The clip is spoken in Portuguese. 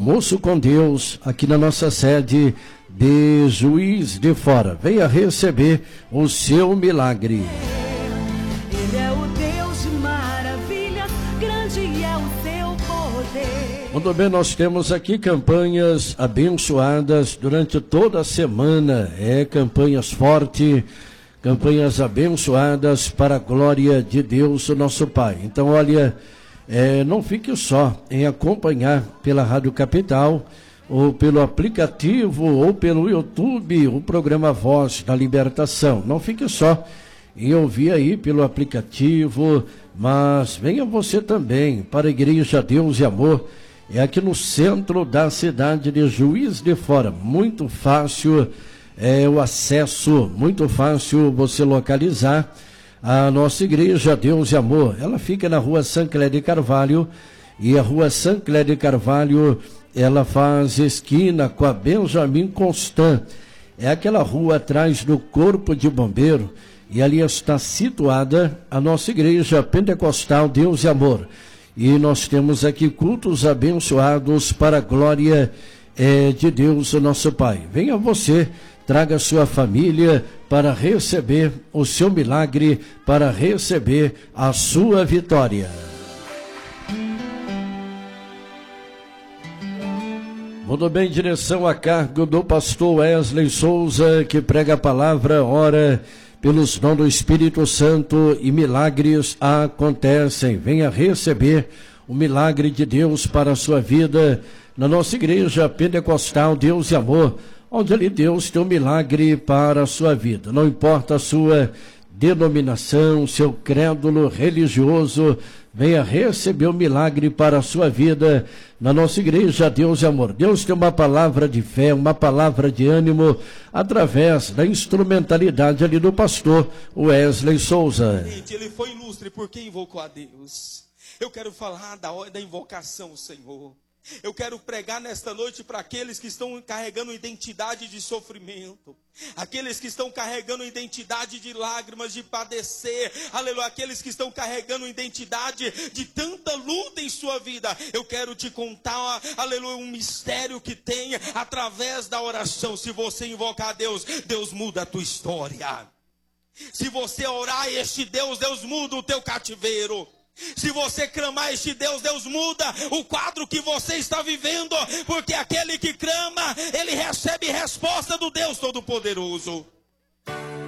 Almoço com Deus, aqui na nossa sede de Juiz de Fora. Venha receber o seu milagre. Ele é o Deus de maravilhas, grande é o seu poder. Muito bem, nós temos aqui campanhas abençoadas durante toda a semana. Campanhas fortes, campanhas abençoadas para a glória de Deus, o nosso Pai. Então, olha, não fique só em acompanhar pela Rádio Capital, ou pelo aplicativo, ou pelo YouTube, o programa Voz da Libertação. Não fique só em ouvir aí pelo aplicativo, mas venha você também para a Igreja Deus e Amor. É aqui no centro da cidade de Juiz de Fora. Muito fácil o acesso, muito fácil você localizar a nossa Igreja Deus e Amor. Ela fica na rua Sancler de Carvalho, e a rua Sancler de Carvalho, ela faz esquina com a Benjamin Constant. É aquela rua atrás do Corpo de Bombeiro, e ali está situada a nossa Igreja Pentecostal Deus e Amor. E nós temos aqui cultos abençoados para a glória de Deus, o nosso Pai. Venha você, traga sua família para receber o seu milagre, para receber a sua vitória. Muito bem, direção a cargo do pastor Wesley Souza, que prega a palavra, ora pelos dons do Espírito Santo e milagres acontecem. Venha receber o milagre de Deus para a sua vida na nossa Igreja Pentecostal Deus e Amor, onde ali Deus tem um milagre para a sua vida. Não importa a sua denominação, seu crédulo religioso, venha receber o milagre para a sua vida na nossa Igreja Deus e Amor. Deus tem uma palavra de fé, uma palavra de ânimo, através da instrumentalidade ali do pastor Wesley Souza. Ele foi ilustre porque invocou a Deus. Eu quero falar da invocação, Senhor. Eu quero pregar nesta noite para aqueles que estão carregando identidade de sofrimento, aqueles que estão carregando identidade de lágrimas, de padecer, aleluia, aqueles que estão carregando identidade de tanta luta em sua vida. Eu quero te contar, aleluia, um mistério que tem através da oração. Se você invocar a Deus, Deus muda a tua história. Se você orar a este Deus, Deus muda o teu cativeiro. Se você clamar a este Deus, Deus muda o quadro que você está vivendo, porque aquele que clama, ele recebe resposta do Deus Todo-Poderoso.